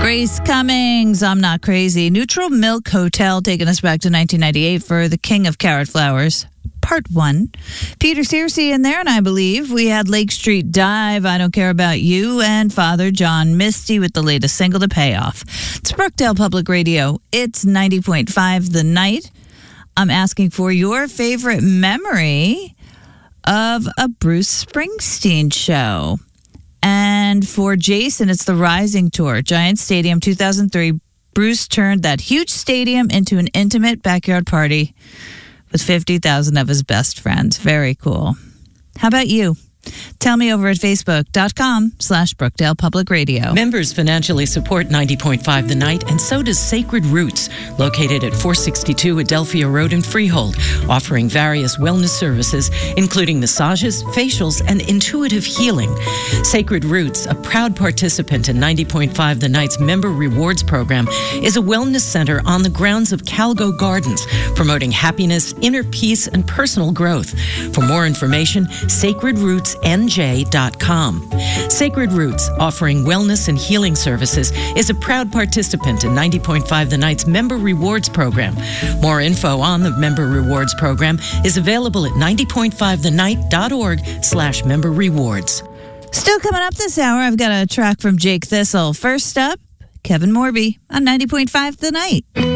Grace Cummings, I'm Not Crazy. Neutral Milk Hotel taking us back to 1998 for The King of Carrot Flowers, Part 1. Peter Searcy in there, and I believe we had Lake Street Dive, I Don't Care About You, and Father John Misty with the latest single, The Payoff. It's Brookdale Public Radio. It's 90.5 The Night. I'm asking for your favorite memory of a Bruce Springsteen show. And for Jason, it's the Rising Tour, Giant Stadium 2003. Bruce turned that huge stadium into an intimate backyard party with 50,000 of his best friends. Very cool. How about you? Tell me over at Facebook.com/Brookdale Public Radio. Members financially support 90.5 The Night, and so does Sacred Roots, located at 462 Adelphia Road in Freehold, offering various wellness services, including massages, facials, and intuitive healing. Sacred Roots, a proud participant in 90.5 The Night's Member Rewards Program, is a wellness center on the grounds of Calgo Gardens, promoting happiness, inner peace, and personal growth. For more information, sacredrootsnj.com. Sacred Roots, offering wellness and healing services, is a proud participant in 90.5 The Night's Member Rewards Program. More info on the Member Rewards Program is available at 90.5thenight.org/member rewards. Still coming up this hour, I've got a track from Jake Thistle. First up, Kevin Morby on 90.5 The Night.